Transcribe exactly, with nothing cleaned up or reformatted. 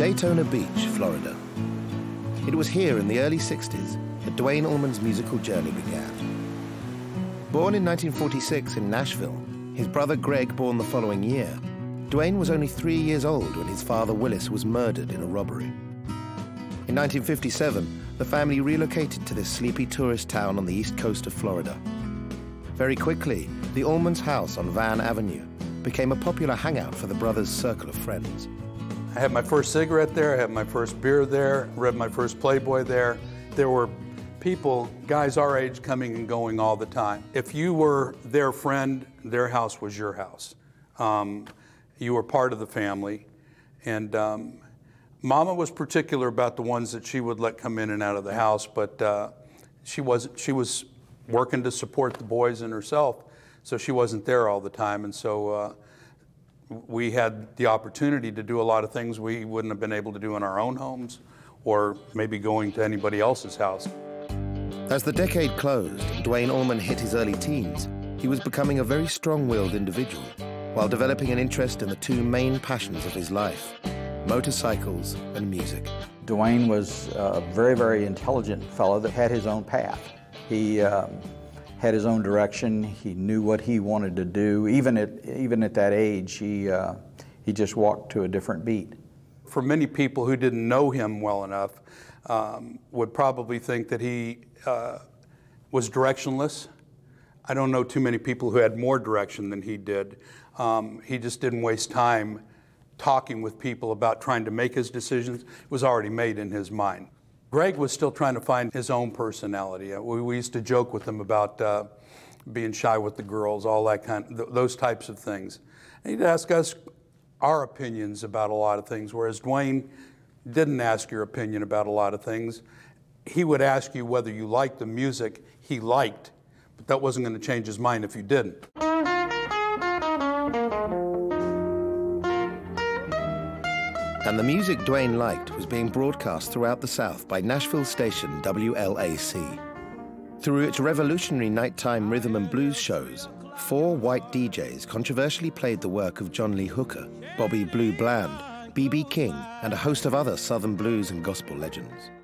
Daytona Beach, Florida. It was here in the early sixties that Duane Allman's musical journey began. Born in nineteen forty-six in Nashville, his brother Greg born the following year, Duane was only three years old when his father Willis was murdered in a robbery. In nineteen fifty-seven, the family relocated to this sleepy tourist town on the east coast of Florida. Very quickly, the Allmans' house on Van Avenue became a popular hangout for the brothers' circle of friends. I had my first cigarette there, I had my first beer there, read my first Playboy there. There were people, guys our age, coming and going all the time. If you were their friend, their house was your house. Um, you were part of the family. And um, Mama was particular about the ones that she would let come in and out of the house, but uh, she, was, she was working to support the boys and herself, so she wasn't there all the time. And so uh, we had the opportunity to do a lot of things we wouldn't have been able to do in our own homes or maybe going to anybody else's house. As the decade closed and Duane Allman hit his early teens, he was becoming a very strong-willed individual while developing an interest in the two main passions of his life, motorcycles and music. Duane was a very, very intelligent fellow that had his own path. He um, had his own direction. He knew what he wanted to do. Even at, even at that age, he, uh, he just walked to a different beat. For many people who didn't know him well enough, um, would probably think that he uh, was directionless. I don't know too many people who had more direction than he did. Um, he just didn't waste time talking with people about trying to make his decisions. It was already made in his mind. Greg was still trying to find his own personality. We, we used to joke with him about uh, being shy with the girls, all that kind of, th those types of things. And he'd ask us our opinions about a lot of things, whereas Duane didn't ask your opinion about a lot of things. He would ask you whether you liked the music he liked, but that wasn't going to change his mind if you didn't. And the music Duane liked was being broadcast throughout the South by Nashville station W L A C. Through its revolutionary nighttime rhythm and blues shows, four white D Js controversially played the work of John Lee Hooker, Bobby Blue Bland, B B King, and a host of other Southern blues and gospel legends.